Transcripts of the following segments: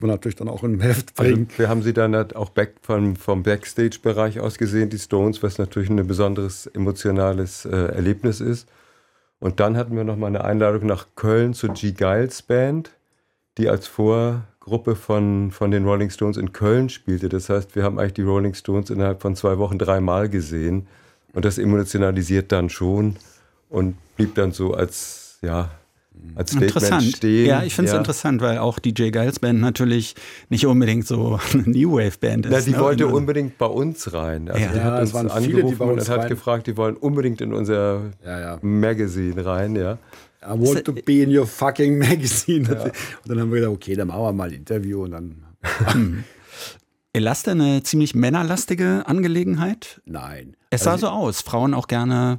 man natürlich dann auch im Heft bringen. Also wir haben sie dann halt auch vom Backstage-Bereich aus gesehen, die Stones, was natürlich ein besonderes emotionales Erlebnis ist. Und dann hatten wir nochmal eine Einladung nach Köln zur G. Giles Band, die als Vorgruppe von den Rolling Stones in Köln spielte. Das heißt, wir haben eigentlich die Rolling Stones innerhalb von 2 Wochen 3 Mal gesehen. Und das emotionalisiert dann schon und blieb dann so als Statement stehen. Ja, ich finde es interessant, weil auch die J. Giles Band natürlich nicht unbedingt so eine New Wave Band ist. Na, die wollte unbedingt bei uns rein. Also die hat uns angerufen und hat gefragt, die wollen unbedingt in unser Magazine rein. Ja. I want to be in your fucking magazine. Ja. Und dann haben wir gedacht, okay, dann machen wir mal ein Interview und dann... Elaste eine ziemlich männerlastige Angelegenheit? Nein. Es sah so aus, Frauen auch gerne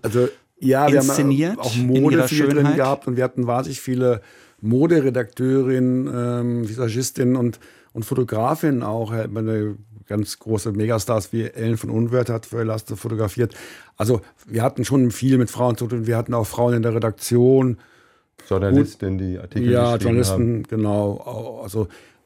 wir inszeniert, haben auch Mode viel drin gehabt und wir hatten wahnsinnig viele Moderedakteurinnen, Visagistinnen und Fotografinnen auch. Eine ganz große Megastars wie Ellen von Unwerth hat für Elaste fotografiert. Also wir hatten schon viel mit Frauen zu tun. Wir hatten auch Frauen in der Redaktion. Journalistinnen, die Artikel geschrieben haben. Ja, Journalisten, genau. Also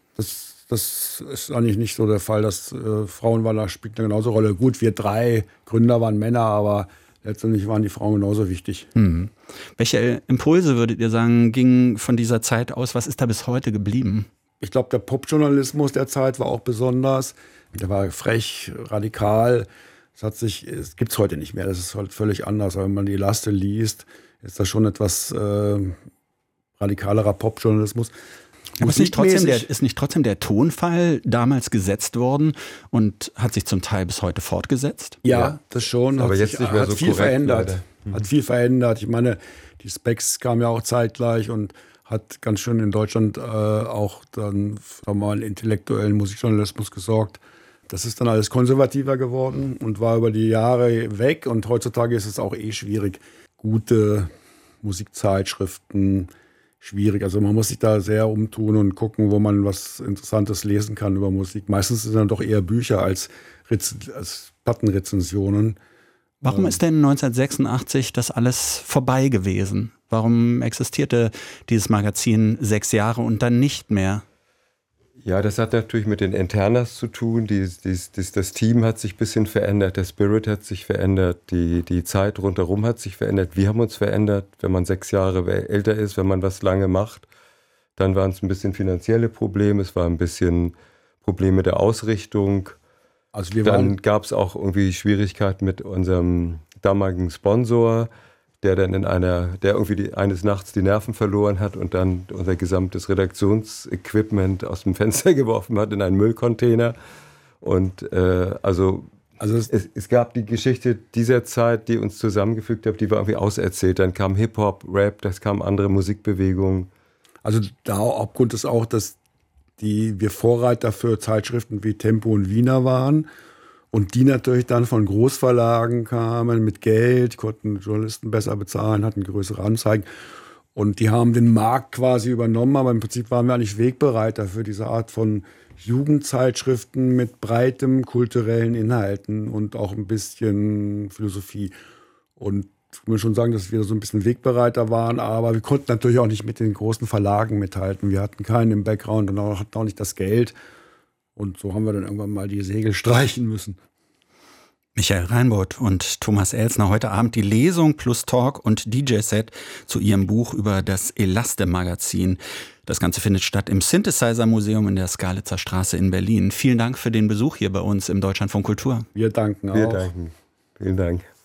das ist eigentlich nicht so der Fall, dass Frauen waren, da spielt eine genauso Rolle. Gut, wir 3 Gründer waren Männer, aber letztendlich waren die Frauen genauso wichtig. Mhm. Welche Impulse würdet ihr sagen, gingen von dieser Zeit aus? Was ist da bis heute geblieben? Ich glaube, der Popjournalismus der Zeit war auch besonders. Der war frech, radikal. Es gibt es heute nicht mehr. Das ist halt völlig anders. Aber wenn man die Elaste liest, ist das schon etwas radikalerer Popjournalismus. Aber ist nicht trotzdem der Tonfall damals gesetzt worden und hat sich zum Teil bis heute fortgesetzt? Ja, das schon. Aber jetzt nicht mehr so viel verändert. Hat viel verändert. Ich meine, die Specs kamen ja auch zeitgleich und hat ganz schön in Deutschland auch dann für mal intellektuellen Musikjournalismus gesorgt. Das ist dann alles konservativer geworden und war über die Jahre weg. Und heutzutage ist es auch schwierig. Gute Musikzeitschriften, schwierig. Also man muss sich da sehr umtun und gucken, wo man was Interessantes lesen kann über Musik. Meistens sind dann doch eher Bücher als Plattenrezensionen. Warum ist denn 1986 das alles vorbei gewesen? Warum existierte dieses Magazin 6 Jahre und dann nicht mehr? Ja, das hat natürlich mit den Internas zu tun. Das Team hat sich ein bisschen verändert, der Spirit hat sich verändert, die Zeit rundherum hat sich verändert. Wir haben uns verändert, wenn man 6 Jahre älter ist, wenn man was lange macht. Dann waren es ein bisschen finanzielle Probleme, es war ein bisschen Probleme der Ausrichtung. Also dann gab es auch irgendwie Schwierigkeiten mit unserem damaligen Sponsor, der dann eines Nachts die Nerven verloren hat und dann unser gesamtes Redaktionsequipment aus dem Fenster geworfen hat in einen Müllcontainer. Und es gab die Geschichte dieser Zeit, die uns zusammengefügt hat, die war irgendwie auserzählt. Dann kam Hip-Hop, Rap, das kamen andere Musikbewegungen. Also der Hauptgrund ist auch, dass wir Vorreiter für Zeitschriften wie Tempo und Wiener waren. Und die natürlich dann von Großverlagen kamen mit Geld, konnten Journalisten besser bezahlen, hatten größere Anzeigen. Und die haben den Markt quasi übernommen, aber im Prinzip waren wir eigentlich Wegbereiter für diese Art von Jugendzeitschriften mit breitem kulturellen Inhalten und auch ein bisschen Philosophie. Und ich muss schon sagen, dass wir so ein bisschen Wegbereiter waren, aber wir konnten natürlich auch nicht mit den großen Verlagen mithalten. Wir hatten keinen im Background und hatten auch nicht das Geld. Und so haben wir dann irgendwann mal die Segel streichen müssen. Michael Reinbold und Thomas Elsner, heute Abend die Lesung plus Talk und DJ-Set zu ihrem Buch über das Elaste-Magazin. Das Ganze findet statt im Synthesizer-Museum in der Skalitzer Straße in Berlin. Vielen Dank für den Besuch hier bei uns im Deutschlandfunk Kultur. Wir danken auch. Wir danken. Vielen Dank.